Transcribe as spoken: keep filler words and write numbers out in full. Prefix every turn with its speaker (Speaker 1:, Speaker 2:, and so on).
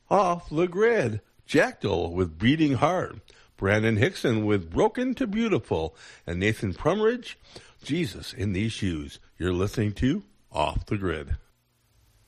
Speaker 1: Off the Grid. Jackdaw with Beating Heart. Brandon Hickson with Broken to Beautiful. And Nathan Prumridge, Jesus in These Shoes. You're listening to Off the Grid.